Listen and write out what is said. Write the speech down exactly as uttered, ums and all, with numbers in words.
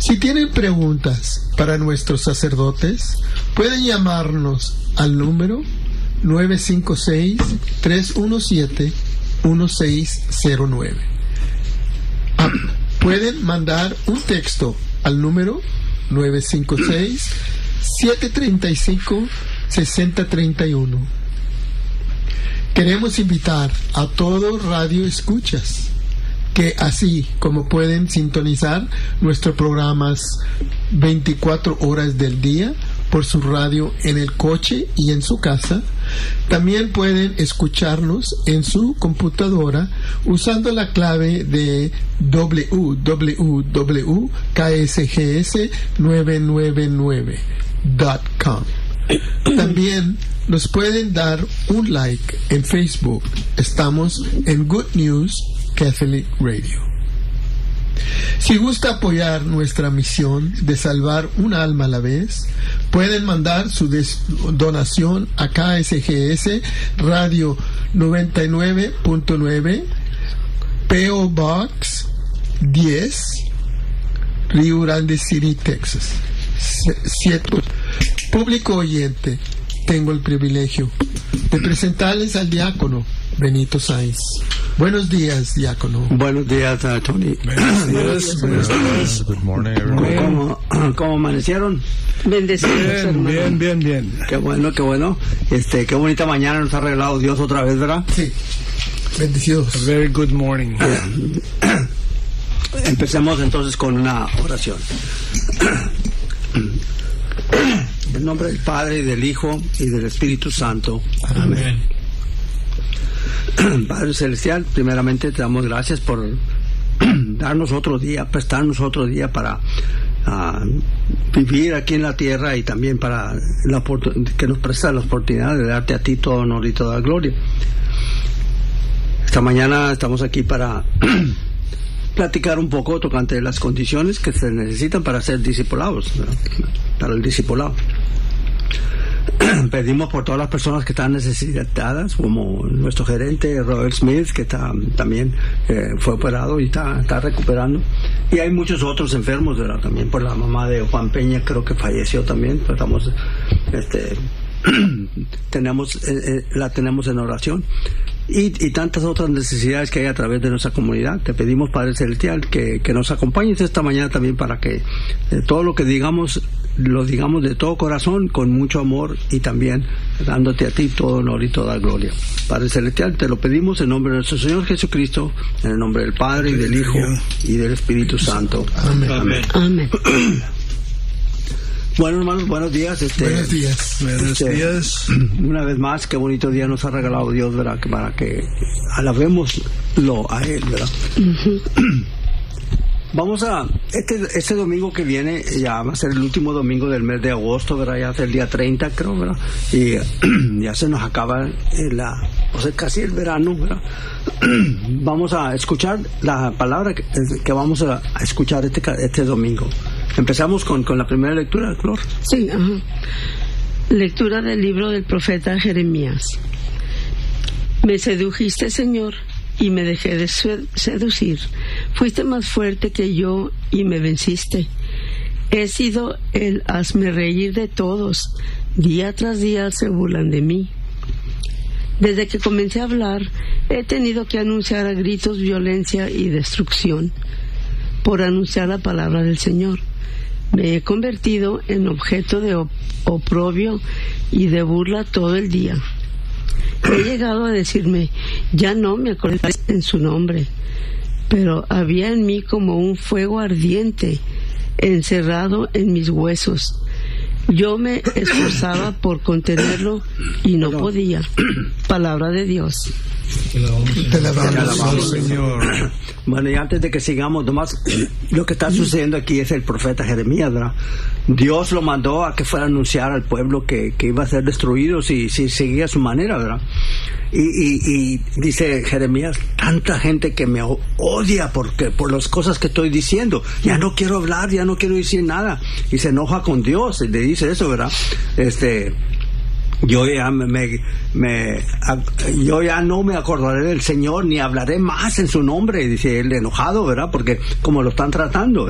Si tienen preguntas para nuestros sacerdotes, pueden llamarnos al número nueve cinco seis, tres uno siete, uno seis cero nueve. Ah, pueden mandar un texto al número nueve cinco seis, siete tres cinco, seis cero tres uno. Queremos invitar a todos Radio Escuchas que así como pueden sintonizar nuestros programas veinticuatro horas del día por su radio en el coche y en su casa, también pueden escucharnos en su computadora usando la clave de doble u doble u doble u punto k s g s nueve nueve nueve punto com. También nos pueden dar un like en Facebook. Estamos en Good News Catholic Radio. Si gusta apoyar nuestra misión de salvar un alma a la vez, pueden mandar su des- donación a K S G S Radio noventa y nueve punto nueve, P O Box diez, Rio Grande City, Texas. Siete. Público oyente, tengo el privilegio de presentarles al diácono Benito Sáenz. Buenos días, diácono. Buenos días, uh, Tony. Buenos días. Buenos días. Good morning, everyone. ¿Cómo, cómo amanecieron? Bendecidos, Bien, hermano. bien, bien, bien. Qué bueno, qué bueno. Este, qué bonita mañana nos ha regalado Dios otra vez, ¿verdad? Sí. Bendecidos. A very good morning. Empecemos entonces con una oración. En nombre del Padre, y del Hijo, y del Espíritu Santo. Amén. Padre Celestial, primeramente te damos gracias por darnos otro día, prestarnos otro día para uh, vivir aquí en la tierra, y también para la oportun- que nos presta la oportunidad de darte a ti todo honor y toda gloria. Esta mañana estamos aquí para platicar un poco tocante de las condiciones que se necesitan para ser discipulados, ¿verdad? Para el discipulado. Pedimos por todas las personas que están necesitadas, como nuestro gerente Robert Smith, que está, también eh, fue operado y está, está recuperando, y hay muchos otros enfermos, ¿verdad? También por la mamá de Juan Peña, creo que falleció también. Pues estamos, este, tenemos, eh, eh, la tenemos en oración. Y, y tantas otras necesidades que hay a través de nuestra comunidad. Te pedimos, Padre Celestial, que, que nos acompañes esta mañana también, para que eh, todo lo que digamos lo digamos de todo corazón, con mucho amor, y también dándote a ti todo honor y toda gloria. Padre Celestial, te lo pedimos en nombre de nuestro Señor Jesucristo, en el nombre del Padre, y del Hijo, y del Espíritu Santo. Amén. Amén. Amén. Bueno, hermanos, buenos días. Este, Buenos días. Buenos este, días. Una vez más, qué bonito día nos ha regalado Dios, ¿verdad? Que para que alabémoslo a Él, ¿verdad? Ujú. Vamos a, este, este domingo que viene ya va a ser el último domingo del mes de agosto, ¿verdad? Ya es el día treinta, creo, ¿verdad? Y ya se nos acaba la, o sea, casi el verano, ¿verdad? Vamos a escuchar la palabra que, que vamos a, a escuchar este, este domingo. Empezamos con, con la primera lectura, Flor. Sí, ajá. Lectura del libro del profeta Jeremías. Me sedujiste, Señor, y me dejé de seducir. Fuiste más fuerte que yo y me venciste. He sido el hazme reír de todos. Día tras día se burlan de mí. Desde que comencé a hablar, he tenido que anunciar a gritos violencia y destrucción por anunciar la palabra del Señor. Me he convertido en objeto de op- oprobio y de burla todo el día. He llegado a decirme, ya no me acordaré en su nombre, pero había en mí como un fuego ardiente encerrado en mis huesos. Yo me esforzaba por contenerlo y no podía. Palabra de Dios. Te alabamos, alabamos, Señor. Bueno, y antes de que sigamos, nomás, lo que está sucediendo aquí es el profeta Jeremías, ¿verdad? Dios lo mandó a que fuera a anunciar al pueblo que, que iba a ser destruido si, si seguía su manera, ¿verdad? Y, y, y dice Jeremías, tanta gente que me odia porque, por las cosas que estoy diciendo, ya no quiero hablar, ya no quiero decir nada, y se enoja con Dios y le dice eso, ¿verdad? Este... Yo ya me, me, me yo ya no me acordaré del Señor ni hablaré más en su nombre, dice él enojado, ¿verdad? Porque como lo están tratando.